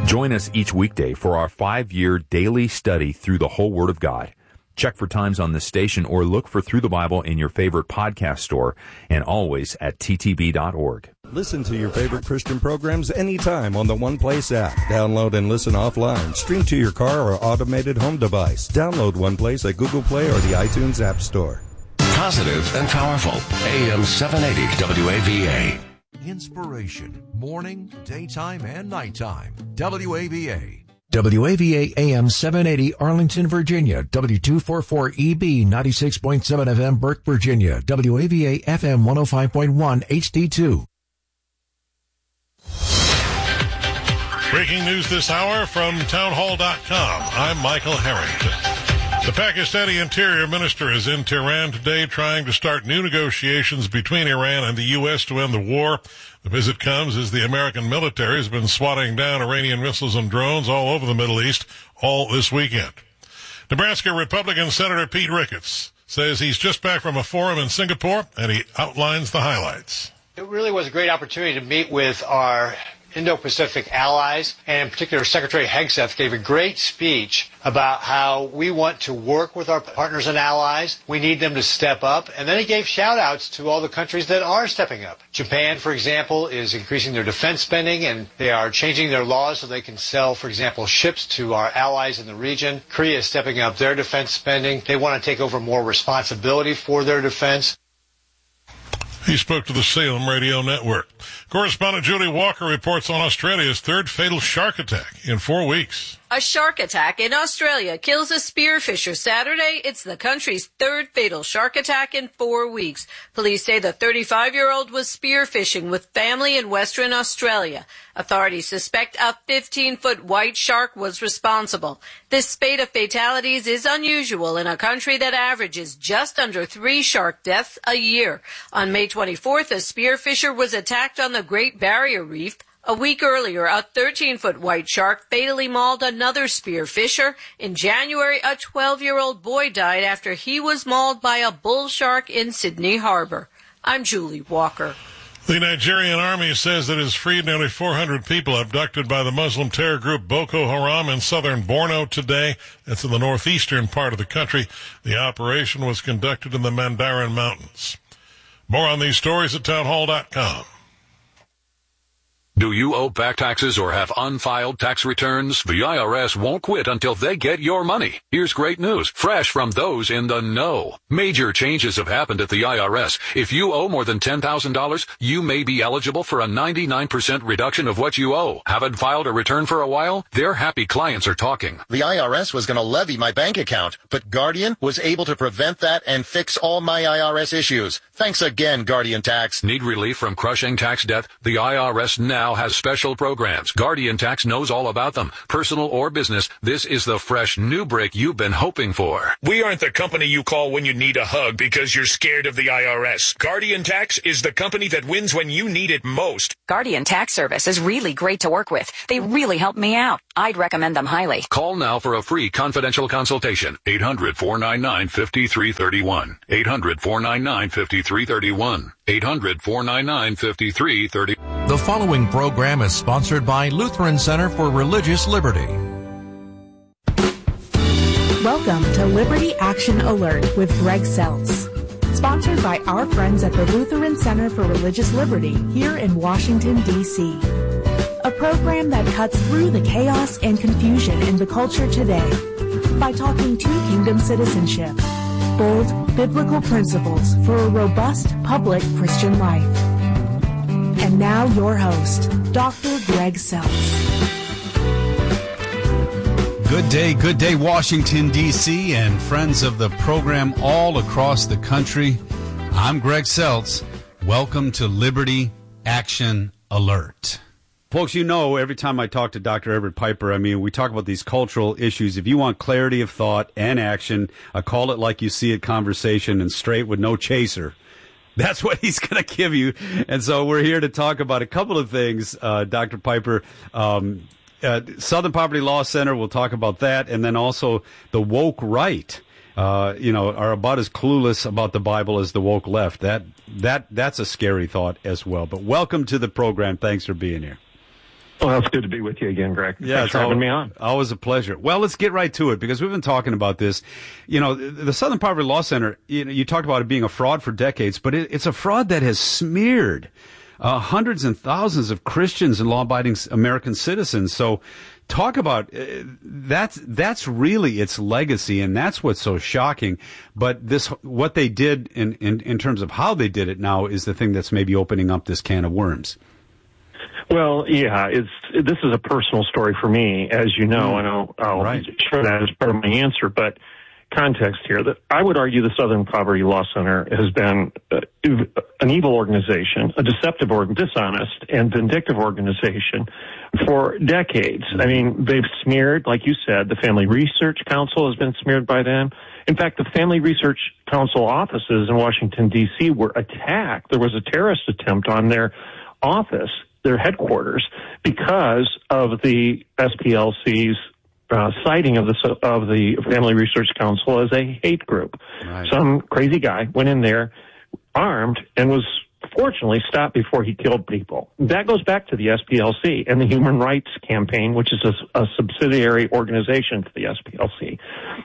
Join us each weekday for our 5-year daily study through the whole Word of God. Check for times on this station or look for Through the Bible in your favorite podcast store and always at ttb.org. Listen to your favorite Christian programs anytime on the One Place app. Download and listen offline. Stream to your car or automated home device. Download One Place at Google Play or the iTunes App Store. Positive and powerful. AM 780 WAVA. Inspiration. Morning, daytime, and nighttime. WAVA. WAVA AM 780 Arlington, Virginia. W244EB 96.7 FM Burke, Virginia. WAVA FM 105.1 HD2. Breaking news this hour from townhall.com. I'm Michael Harrington. The Pakistani Interior Minister is in Tehran today trying to start new negotiations between Iran and the U.S. to end the war. The visit comes as the American military has been swatting down Iranian missiles and drones all over the Middle East all this weekend. Nebraska Republican Senator Pete Ricketts says he's just back from a forum in Singapore, and he outlines the highlights. It really was a great opportunity to meet with our Indo-Pacific allies, and in particular Secretary Hegseth gave a great speech about how we want to work with our partners and allies. We need them to step up. And then he gave shout-outs to all the countries that are stepping up. Japan, for example, is increasing their defense spending, and they are changing their laws so they can sell, for example, ships to our allies in the region. Korea is stepping up their defense spending. They want to take over more responsibility for their defense. He spoke to the Salem Radio Network. Correspondent Julie Walker reports on Australia's third fatal shark attack in 4 weeks. A shark attack in Australia kills a spearfisher Saturday. It's the country's third fatal shark attack in 4 weeks. Police say the 35-year-old was spearfishing with family in Western Australia. Authorities suspect a 15-foot white shark was responsible. This spate of fatalities is unusual in a country that averages just under 3 shark deaths a year. On May 24th, a spearfisher was attacked on the Great Barrier Reef. A week earlier, a 13-foot white shark fatally mauled another spearfisher. In January, a 12-year-old boy died after he was mauled by a bull shark in Sydney Harbor. I'm Julie Walker. The Nigerian army says that it has freed nearly 400 people abducted by the Muslim terror group Boko Haram in southern Borno today. That's in the northeastern part of the country. The operation was conducted in the Mandarin Mountains. More on these stories at townhall.com. Do you owe back taxes or have unfiled tax returns? The IRS won't quit until they get your money. Here's great news, fresh from those in the know. Major changes have happened at the IRS. If you owe more than $10,000, you may be eligible for a 99% reduction of what you owe. Haven't filed a return for a while? Their happy clients are talking. The IRS was going to levy my bank account, but Guardian was able to prevent that and fix all my IRS issues. Thanks again, Guardian Tax. Need relief from crushing tax debt? The IRS now has special programs. Guardian Tax knows all about them. Personal or business, this is the fresh new break you've been hoping for. We aren't the company you call when you need a hug because you're scared of the IRS. Guardian Tax is the company that wins when you need it most. Guardian Tax Service is really great to work with. They really helped me out. I'd recommend them highly. Call now for a free confidential consultation. 800-499-5331. 800-499-5331. 800-499-5331. The following program is sponsored by Lutheran Center for Religious Liberty. Welcome to Liberty Action Alert with Greg Seltz. Sponsored by our friends at the Lutheran Center for Religious Liberty here in Washington, D.C. A program that cuts through the chaos and confusion in the culture today by talking to kingdom citizenship, bold biblical principles for a robust public Christian life. And now your host, Dr. Greg Seltz. Good day, Washington, D.C., and friends of the program all across the country. I'm Greg Seltz. Welcome to Liberty Action Alert. Folks, you know, every time I talk to Dr. Everett Piper, I mean, we talk about these cultural issues. If you want clarity of thought and action, a call it like you see it conversation and straight with no chaser. That's what he's going to give you. And so we're here to talk about a couple of things, Dr. Piper. Southern Poverty Law Center, we'll talk about that. And then also the woke right, are about as clueless about the Bible as the woke left. That's a scary thought as well. But welcome to the program. Thanks for being here. Well, it's good to be with you again, Greg. Yeah, Thanks for having me on. Always a pleasure. Well, let's get right to it because we've been talking about this. You know, the Southern Poverty Law Center, you talked about it being a fraud for decades, but it's a fraud that has smeared hundreds and thousands of Christians and law-abiding American citizens. So talk about that's really its legacy, and that's what's so shocking. But what they did in terms of how they did it now is the thing that's maybe opening up this can of worms. Well, yeah, this is a personal story for me, as you know, and I'll share that as part of my answer. But context here, that I would argue the Southern Poverty Law Center has been an evil organization, a deceptive, dishonest, and vindictive organization for decades. I mean, they've smeared, like you said, the Family Research Council has been smeared by them. In fact, the Family Research Council offices in Washington, D.C. were attacked. There was a terrorist attempt on their office, their headquarters, because of the SPLC's citing of the Family Research Council as a hate group. Right. Some crazy guy went in there armed and was fortunately stopped before he killed people. That goes back to the SPLC and the Human Rights Campaign, which is a subsidiary organization to the SPLC.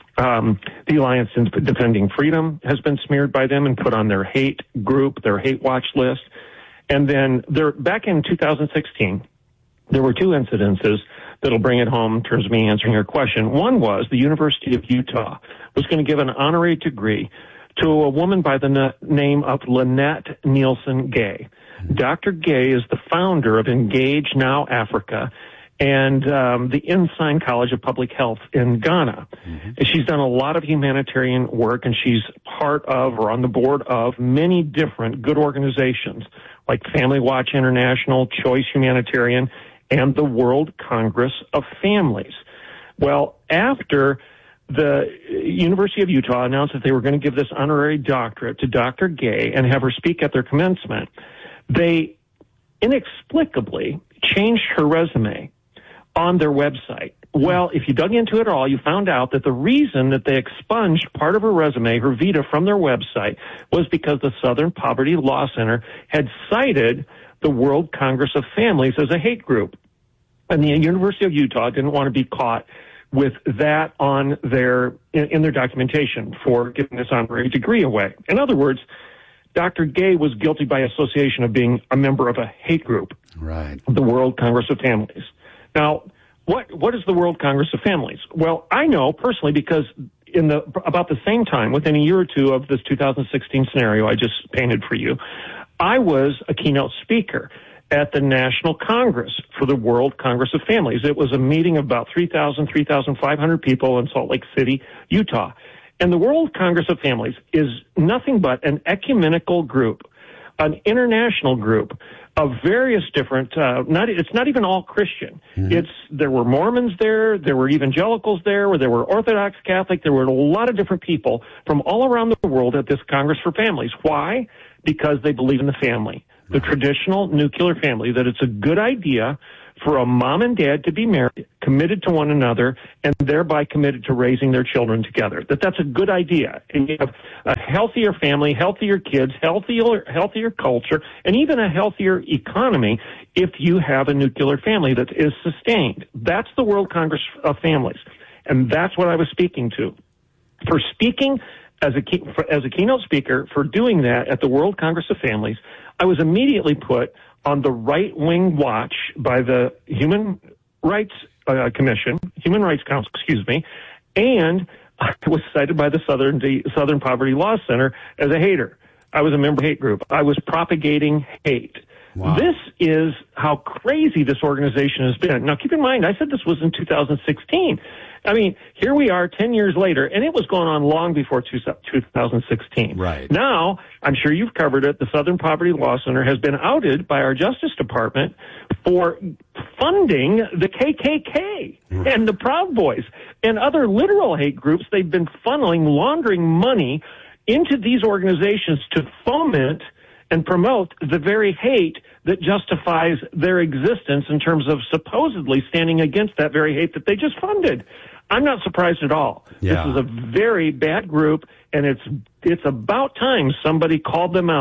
The Alliance in Defending Freedom has been smeared by them and put on their hate group, their hate watch list. And then back in 2016, there were two incidences that'll bring it home in terms of me answering your question. One was the University of Utah was going to give an honorary degree to a woman by the name of Lynette Nielsen Gay. Dr. Gay is the founder of Engage Now Africa and the Ensign College of Public Health in Ghana. Mm-hmm. She's done a lot of humanitarian work, and she's part of or on the board of many different good organizations like Family Watch International, Choice Humanitarian, and the World Congress of Families. Well, after the University of Utah announced that they were going to give this honorary doctorate to Dr. Gay and have her speak at their commencement, they inexplicably changed her resume on their website. Well, if you dug into it all, you found out that the reason that they expunged part of her resume, her vita, from their website was because the Southern Poverty Law Center had cited the World Congress of Families as a hate group. And the University of Utah didn't want to be caught with that on in their documentation for giving this honorary degree away. In other words, Dr. Gay was guilty by association of being a member of a hate group, right? The World Congress of Families. Now, what is the World Congress of Families? Well, I know personally because about the same time, within a year or two of this 2016 scenario I just painted for you, I was a keynote speaker at the National Congress for the World Congress of Families. It was a meeting of about 3,500 people in Salt Lake City, Utah. And the World Congress of Families is nothing but an ecumenical group, an international group of various different, it's not even all Christian. Mm-hmm. There were Mormons there were evangelicals there were Orthodox Catholic, there were a lot of different people from all around the world at this Congress for Families. Why? Because they believe in the family, the traditional nuclear family, that it's a good idea for a mom and dad to be married, committed to one another, and thereby committed to raising their children together. That's a good idea. And you have a healthier family, healthier kids, healthier culture, and even a healthier economy if you have a nuclear family that is sustained. That's the World Congress of Families. And that's what I was speaking to. For speaking as a keynote speaker, for doing that at the World Congress of Families, I was immediately put on the right-wing watch by the Human Rights Council, and I was cited by the Southern Poverty Law Center as a hater. I was a member of a hate group. I was propagating hate. Wow. This is how crazy this organization has been. Now, keep in mind, I said this was in 2016. I mean, here we are 10 years later, and it was going on long before 2016. Right. Now, I'm sure you've covered it, the Southern Poverty Law Center has been outed by our Justice Department for funding the KKK and the Proud Boys and other literal hate groups. They've been laundering money into these organizations to foment and promote the very hate that justifies their existence in terms of supposedly standing against that very hate that they just funded. I'm not surprised at all. Yeah. This is a very bad group, and it's about time somebody called them out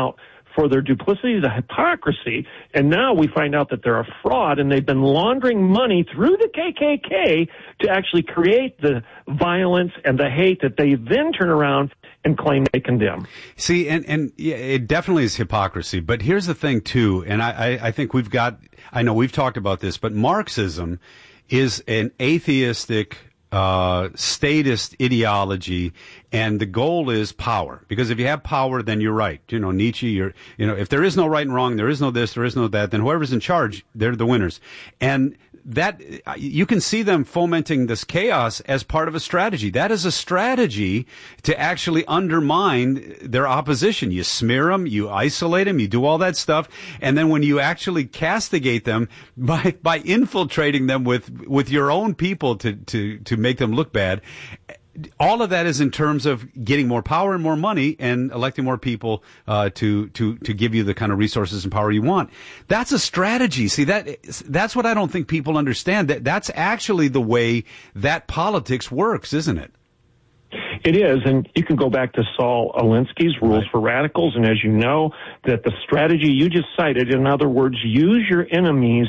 for their duplicity, the hypocrisy, and now we find out that they're a fraud, and they've been laundering money through the KKK to actually create the violence and the hate that they then turn around and claim they condemn. See, and yeah, it definitely is hypocrisy. But here's the thing, too, and I think I know we've talked about this, but Marxism is an atheistic statist ideology, and the goal is power. Because if you have power, then you're right. Nietzsche, if there is no right and wrong, there is no this, there is no that, then whoever's in charge, they're the winners. And that, you can see them fomenting this chaos as part of a strategy. That is a strategy to actually undermine their opposition. You smear them, you isolate them, you do all that stuff, and then when you actually castigate them by infiltrating them with your own people to make them look bad, all of that is in terms of getting more power and more money and electing more people to give you the kind of resources and power you want. That's a strategy. See, that's what I don't think people understand. That's actually the way that politics works, isn't it? It is, and you can go back to Saul Alinsky's Rules for Radicals, and as you know, that the strategy you just cited, in other words, use your enemies'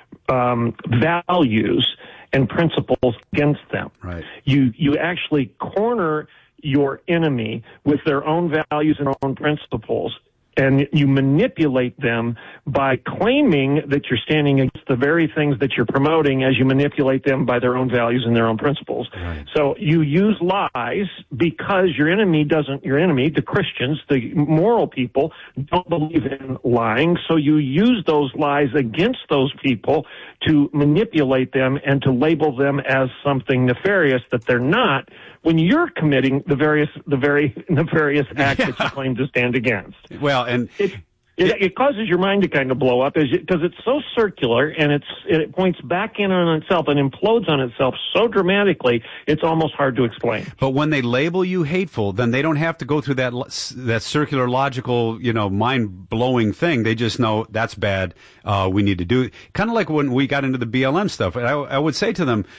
values and principles against them. Right. You actually corner your enemy with their own values and own principles, and you manipulate them by claiming that you're standing against the very things that you're promoting as you manipulate them by their own values and their own principles. Right. So you use lies because your enemy, the Christians, the moral people, don't believe in lying. So you use those lies against those people to manipulate them and to label them as something nefarious that they're not, when you're committing the very nefarious acts that you claim to stand against. Well, and it causes your mind to kind of blow up because it's so circular, and it points back in on itself and implodes on itself so dramatically, it's almost hard to explain. But when they label you hateful, then they don't have to go through that circular, logical, mind-blowing thing. They just know that's bad. We need to do it. Kind of like when we got into the BLM stuff. I would say to them,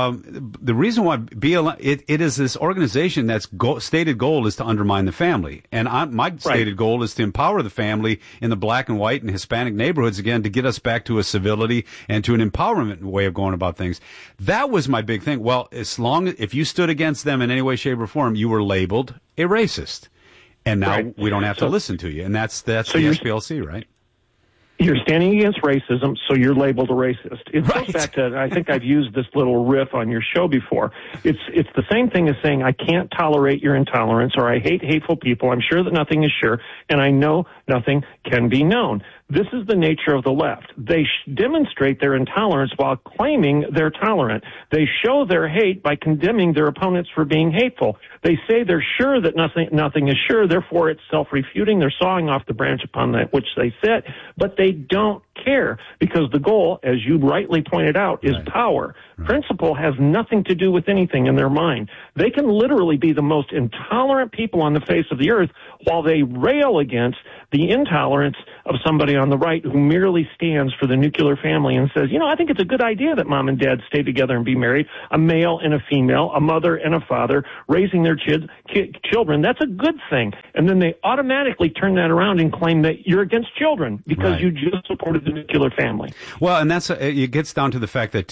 the reason why BLM, it is this organization that's stated goal is to undermine the family. And my stated goal is to empower the family in the black and white and Hispanic neighborhoods again, to get us back to a civility and to an empowerment way of going about things. That was my big thing. Well, if you stood against them in any way, shape, or form, you were labeled a racist. And now we don't have to listen to you. And that's the SPLC, right? You're standing against racism, so you're labeled a racist. It goes back to, I think I've used this little riff on your show before. It's the same thing as saying, I can't tolerate your intolerance, or I hate hateful people. I'm sure that nothing is sure, and I know nothing can be known. This is the nature of the left. They demonstrate their intolerance while claiming they're tolerant. They show their hate by condemning their opponents for being hateful. They say they're sure that nothing is sure, therefore it's self-refuting. They're sawing off the branch upon which they sit, but they don't care, because the goal, as you rightly pointed out, is power. Principle has nothing to do with anything in their mind. They can literally be the most intolerant people on the face of the earth while they rail against the intolerance of somebody on the right who merely stands for the nuclear family and says, I think it's a good idea that mom and dad stay together and be married, a male and a female, a mother and a father, raising their children. That's a good thing. And then they automatically turn that around and claim that you're against children because you just supported the nuclear family. Well, and it gets down to the fact that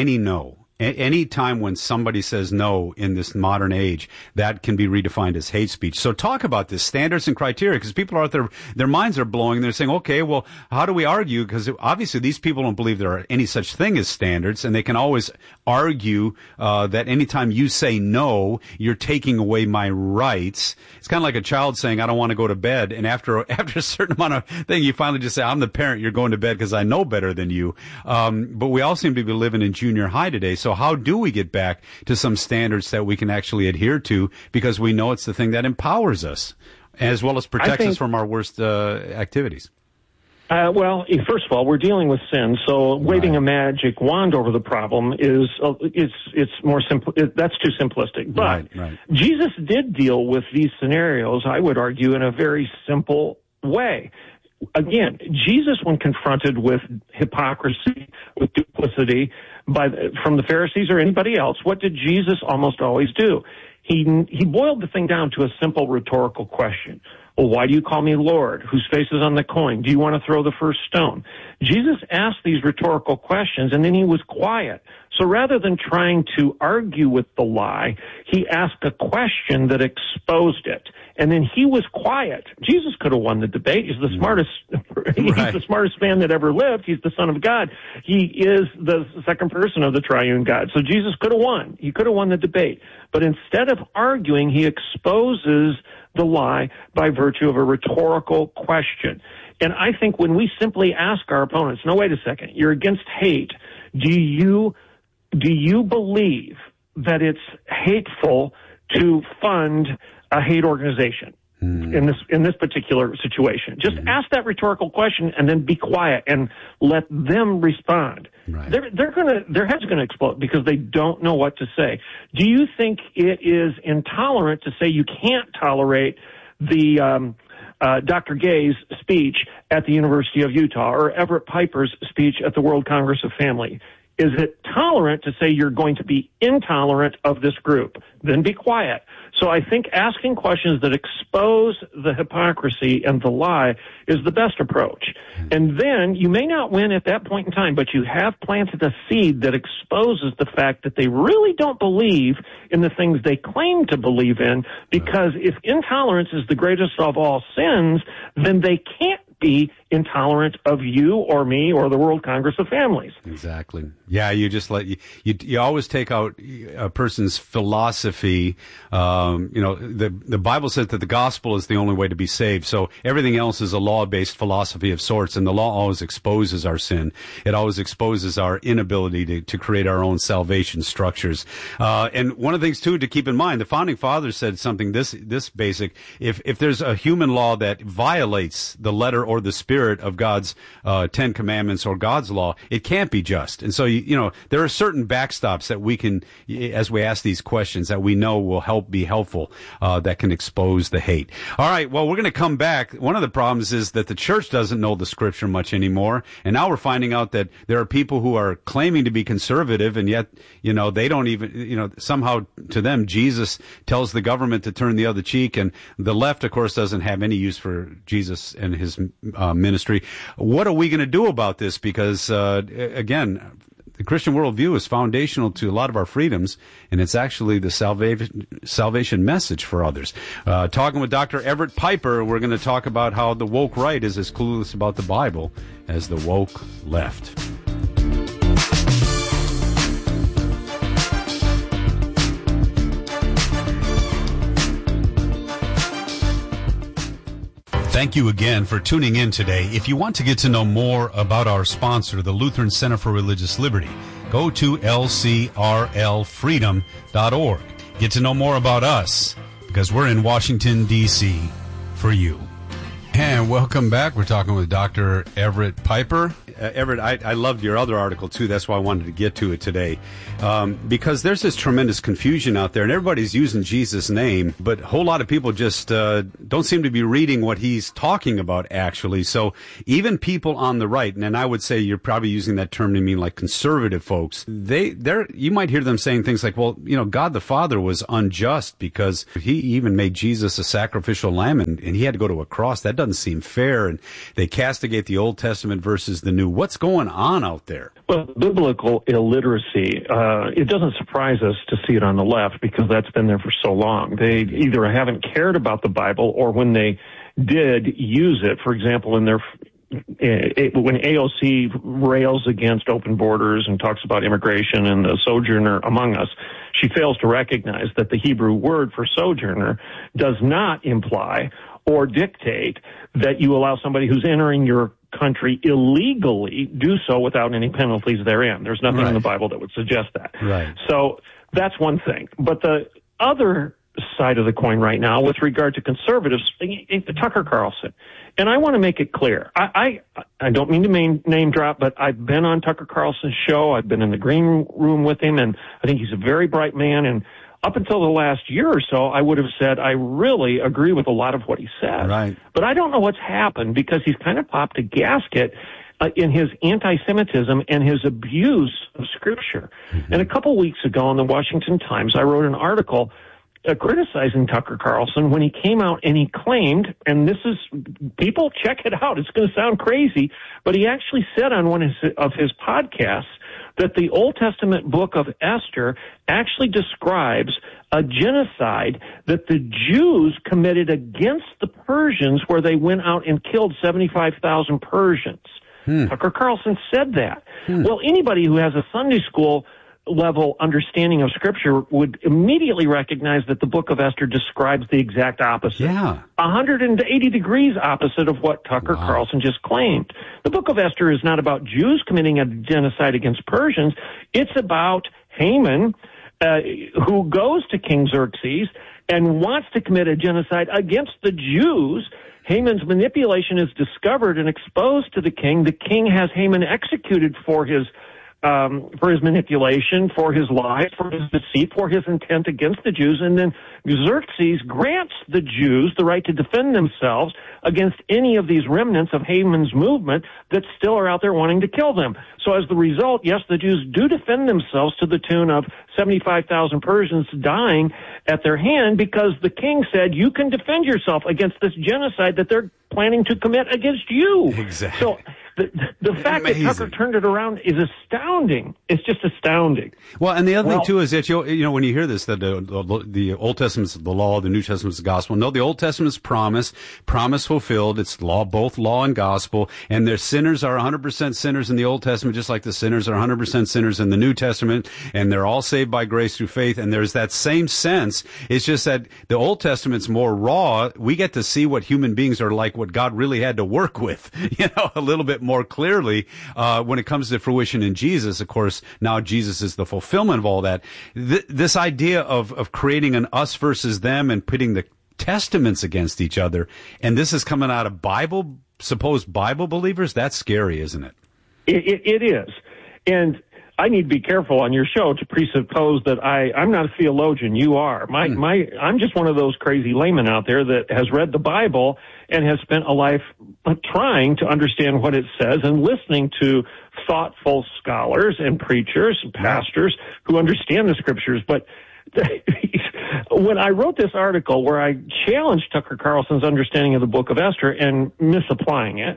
any time when somebody says no in this modern age, that can be redefined as hate speech. So talk about this, standards and criteria, because people are out there, their minds are blowing. They're saying, okay, well, how do we argue? Because obviously these people don't believe there are any such thing as standards, and they can always argue that anytime you say no, you're taking away my rights. It's kind of like a child saying, I don't want to go to bed, and after a certain amount of thing, you finally just say, I'm the parent, you're going to bed because I know better than you. But we all seem to be living in junior high today. So how do we get back to some standards that we can actually adhere to, because we know it's the thing that empowers us as well as protects us from our worst activities? Well, first of all, we're dealing with sin, so waving a magic wand over the problem is it's more simple. That's too simplistic. But Jesus did deal with these scenarios, I would argue, in a very simple way. Again, Jesus, when confronted with hypocrisy, with duplicity from the Pharisees or anybody else, what did Jesus almost always do? He boiled the thing down to a simple rhetorical question. Well, why do you call me Lord? Whose face is on the coin? Do you want to throw the first stone? Jesus asked these rhetorical questions, and then he was quiet. So rather than trying to argue with the lie, he asked a question that exposed it. And then he was quiet. Jesus could have won the debate. He's the smartest, he's the smartest man that ever lived. He's the Son of God. He is the second person of the triune God. So Jesus could have won. He could have won the debate. But instead of arguing, he exposes the lie by virtue of a rhetorical question. And I think when we simply ask our opponents, no, wait a second, you're against hate. Do you believe that it's hateful to fund a hate organization in this particular situation? Just ask that rhetorical question and then be quiet and let them respond. Right. Their head's gonna explode because they don't know what to say. Do you think it is intolerant to say you can't tolerate the Dr. Gay's speech at the University of Utah or Everett Piper's speech at the World Congress of Family? Is it tolerant to say you're going to be intolerant of this group? Then be quiet. So I think asking questions that expose the hypocrisy and the lie is the best approach. And then you may not win at that point in time, but you have planted a seed that exposes the fact that they really don't believe in the things they claim to believe in, because if intolerance is the greatest of all sins, then they can't be intolerant of you or me or the World Congress of Families. Exactly. Yeah, you just you always take out a person's philosophy. The Bible says that the gospel is the only way to be saved. So everything else is a law-based philosophy of sorts, and the law always exposes our sin. It always exposes our inability to create our own salvation structures. And one of the things too to keep in mind, the founding fathers said something this basic: if there's a human law that violates the letter or the spirit of God's 10 commandments or God's law, it can't be just. And so, there are certain backstops that we can, as we ask these questions, that we know will be helpful, that can expose the hate. All right, well, we're going to come back. One of the problems is that the church doesn't know the scripture much anymore. And now we're finding out that there are people who are claiming to be conservative, and yet, they don't even, somehow to them, Jesus tells the government to turn the other cheek. And the left, of course, doesn't have any use for Jesus and his ministry. What are we going to do about this? Because, again, the Christian worldview is foundational to a lot of our freedoms, and it's actually the salvation message for others. Talking with Dr. Everett Piper, we're going to talk about how the woke right is as clueless about the Bible as the woke left. Thank you again for tuning in today. If you want to get to know more about our sponsor, the Lutheran Center for Religious Liberty, go to lcrlfreedom.org. Get to know more about us, because we're in Washington, D.C. for you. And welcome back. We're talking with Dr. Everett Piper. Everett, I loved your other article, too. That's why I wanted to get to it today. Because there's this tremendous confusion out there, and everybody's using Jesus' name, but a whole lot of people just don't seem to be reading what he's talking about, actually. So even people on the right, and I would say you're probably using that term to mean like conservative folks, you might hear them saying things like, well, God the Father was unjust because he even made Jesus a sacrificial lamb, and he had to go to a cross. That doesn't seem fair. And they castigate the Old Testament versus the New. What's going on out there? Well, biblical illiteracy, it doesn't surprise us to see it on the left because that's been there for so long. They either haven't cared about the Bible, or when they did use it, for example, when AOC rails against open borders and talks about immigration and the sojourner among us, she fails to recognize that the Hebrew word for sojourner does not imply or dictate that you allow somebody who's entering your country illegally do so without any penalties therein. There's nothing in the Bible that would suggest that. Right. So that's one thing. But the other side of the coin right now with regard to conservatives, Tucker Carlson. And I want to make it clear. I don't mean to name drop, but I've been on Tucker Carlson's show. I've been in the green room with him, and I think he's a very bright man. And up until the last year or so, I would have said I really agree with a lot of what he said. Right. But I don't know what's happened because he's kind of popped a gasket in his anti-Semitism and his abuse of Scripture. Mm-hmm. And a couple weeks ago in the Washington Times, I wrote an article criticizing Tucker Carlson when he came out and he claimed, and this is, people check it out, it's going to sound crazy, but he actually said on one of his podcasts that the Old Testament book of Esther actually describes a genocide that the Jews committed against the Persians, where they went out and killed 75,000 Persians. Tucker Carlson said that. Well, anybody who has a Sunday school level understanding of Scripture would immediately recognize that the book of Esther describes the exact opposite. Yeah. 180 degrees opposite of what Tucker Carlson just claimed. The book of Esther is not about Jews committing a genocide against Persians. It's about Haman, who goes to King Xerxes and wants to commit a genocide against the Jews. Haman's manipulation is discovered and exposed to the king. The king has Haman executed for his manipulation, for his lies, for his deceit, for his intent against the Jews. And then Xerxes grants the Jews the right to defend themselves against any of these remnants of Haman's movement that still are out there wanting to kill them. So as the result, yes, the Jews do defend themselves to the tune of 75,000 Persians dying at their hand, because the king said, you can defend yourself against this genocide that they're planning to commit against you. Exactly. So the fact that Tucker turned it around is astounding. It's just astounding. Well, and the other thing too is that you know when you hear this, that the Old Testament's the law, the New Testament's the gospel. No, the Old Testament's promise fulfilled. It's law, both law and gospel. And their sinners are 100% sinners in the Old Testament, just like the sinners are 100% sinners in the New Testament. And they're all saved by grace through faith. And there's that same sense. It's just that the Old Testament's more raw. We get to see what human beings are like, what God really had to work with, a little bit more clearly when it comes to fruition in Jesus. Of course, now Jesus is the fulfillment of all that. This idea of creating an us versus them and pitting the testaments against each other, and this is coming out of supposed Bible believers, that's scary, isn't it? It is. And I need to be careful on your show to presuppose that I'm not a theologian. You are. I'm just one of those crazy laymen out there that has read the Bible and has spent a life trying to understand what it says and listening to thoughtful scholars and preachers and pastors who understand the Scriptures. But when I wrote this article where I challenged Tucker Carlson's understanding of the book of Esther and misapplying it,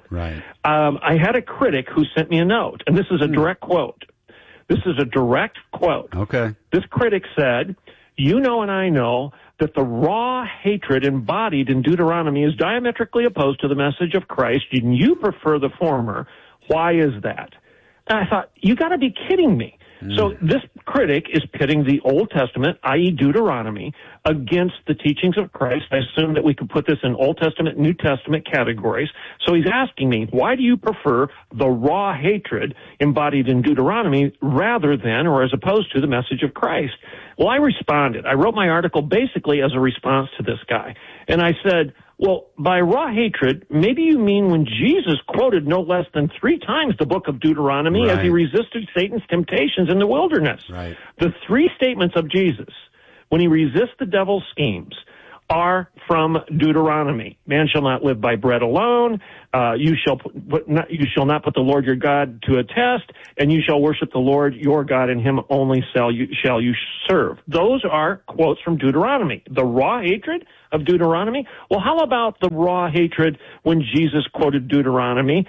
I had a critic who sent me a note, and this is a direct quote. This is a direct quote. Okay. This critic said, "You know and I know that the raw hatred embodied in Deuteronomy is diametrically opposed to the message of Christ, and you prefer the former. Why is that?" And I thought, you got to be kidding me. So this critic is pitting the Old Testament, i.e. Deuteronomy, against the teachings of Christ. I assume that we could put this in Old Testament, New Testament categories. So he's asking me, why do you prefer the raw hatred embodied in Deuteronomy rather than, or as opposed to, the message of Christ? Well, I responded. I wrote my article basically as a response to this guy. And I said, well, by raw hatred, maybe you mean when Jesus quoted no less than 3 times the book of Deuteronomy as he resisted Satan's temptations in the wilderness. Right. The 3 statements of Jesus when he resists the devil's schemes are from Deuteronomy. Man shall not live by bread alone. You shall not put the Lord your God to a test, and you shall worship the Lord your God, and him only shall you serve. Those are quotes from Deuteronomy. The raw hatred of Deuteronomy. Well, how about the raw hatred when Jesus quoted Deuteronomy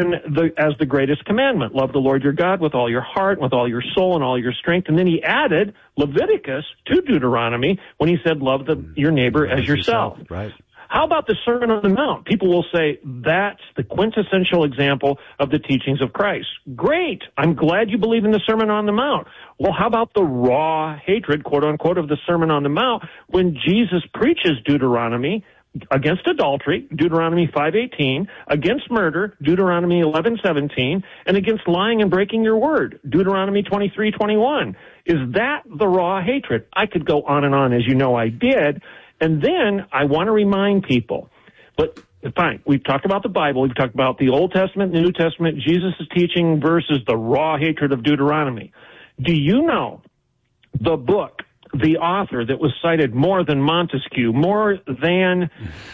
as the greatest commandment? Love the Lord your God with all your heart, with all your soul, and all your strength. And then he added Leviticus to Deuteronomy when he said, love your neighbor as yourself. Right. How about the Sermon on the Mount? People will say that's the quintessential example of the teachings of Christ. Great. I'm glad you believe in the Sermon on the Mount. Well, how about the raw hatred, quote unquote, of the Sermon on the Mount when Jesus preaches Deuteronomy against adultery, Deuteronomy 5:18, against murder, Deuteronomy 11:17, and against lying and breaking your word, Deuteronomy 23:21. Is that the raw hatred? I could go on and on, as you know I did. And then I want to remind people, but fine, we've talked about the Bible, we've talked about the Old Testament, the New Testament, Jesus' teaching versus the raw hatred of Deuteronomy. Do you know the book, the author that was cited more than Montesquieu, more than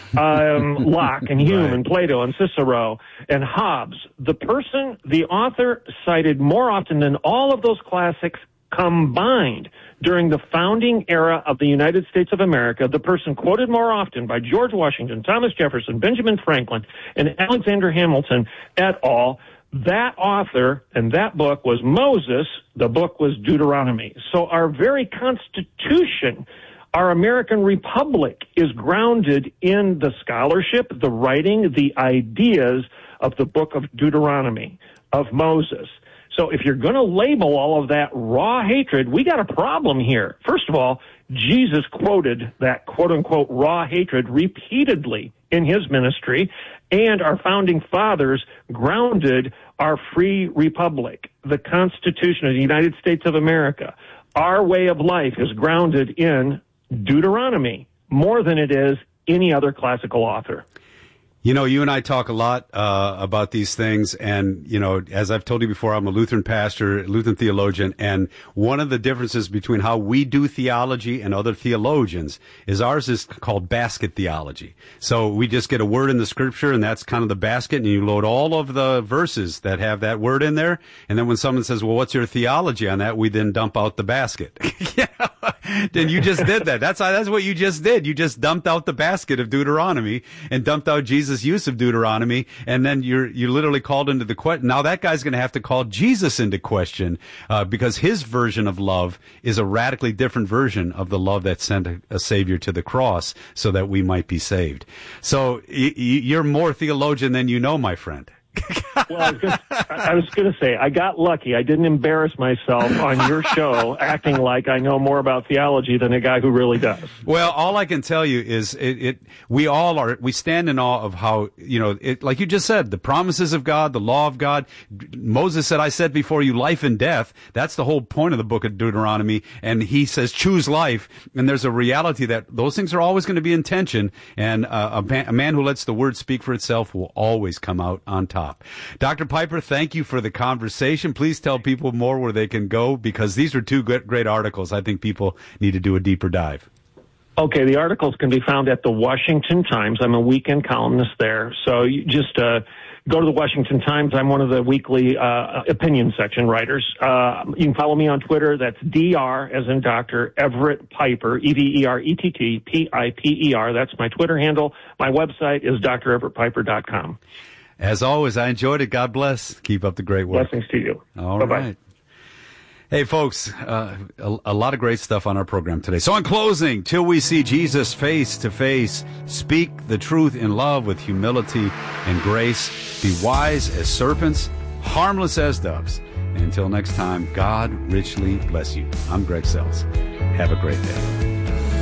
Locke and Hume and Plato and Cicero and Hobbes? The author cited more often than all of those classics, combined during the founding era of the United States of America, the person quoted more often by George Washington, Thomas Jefferson, Benjamin Franklin, and Alexander Hamilton et al., that author and that book was Moses. The book was Deuteronomy. So our very Constitution, our American Republic, is grounded in the scholarship, the writing, the ideas of the book of Deuteronomy, of Moses. So if you're going to label all of that raw hatred, we got a problem here. First of all, Jesus quoted that quote-unquote raw hatred repeatedly in his ministry, and our founding fathers grounded our free republic, the Constitution of the United States of America. Our way of life is grounded in Deuteronomy more than it is any other classical author. You know, you and I talk a lot about these things, and, you know, as I've told you before, I'm a Lutheran pastor, Lutheran theologian, and one of the differences between how we do theology and other theologians is ours is called basket theology. So we just get a word in the scripture, and that's kind of the basket, and you load all of the verses that have that word in there, and then when someone says, well, what's your theology on that, we then dump out the basket. Then you just did that. That's what you just did. You just dumped out the basket of Deuteronomy and dumped out Jesus' use of Deuteronomy, and then you literally called into the question. Now that guy's going to have to call Jesus into question because his version of love is a radically different version of the love that sent a Savior to the cross so that we might be saved. So you're more theologian than you know, my friend. Well, I was going to say, I got lucky. I didn't embarrass myself on your show acting like I know more about theology than a guy who really does. Well, all I can tell you is we stand in awe of how, you know, like you just said, the promises of God, the law of God. Moses said, I set before you life and death. That's the whole point of the book of Deuteronomy. And he says, choose life. And there's a reality that those things are always going to be in tension. And a man who lets the word speak for itself will always come out on top. Dr. Piper, thank you for the conversation. Please tell people more where they can go, because these are two great articles. I think people need to do a deeper dive. Okay, the articles can be found at the Washington Times. I'm a weekend columnist there. So you just go to the Washington Times. I'm one of the weekly opinion section writers. You can follow me on Twitter. That's Dr. as in Dr. Everett Piper, EverettPiper. That's my Twitter handle. My website is dreverettpiper.com. As always, I enjoyed it. God bless. Keep up the great work. Blessings to you. All Bye-bye. right. Hey, folks, a lot of great stuff on our program today. So in closing, till we see Jesus face to face, speak the truth in love with humility and grace. Be wise as serpents, harmless as doves. And until next time, God richly bless you. I'm Greg Seltz. Have a great day.